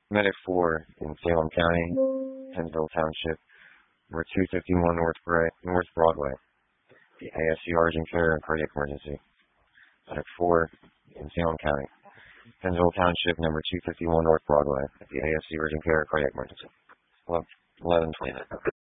Medic 4 in Salem County, Pennsville Township, number 251 North Broadway. The AFC Urgent Care and Cardiac Emergency. Medic 4 in Salem County, Pennsville Township, number 251 North Broadway. The AFC Urgent Care and Cardiac Emergency. 11:29.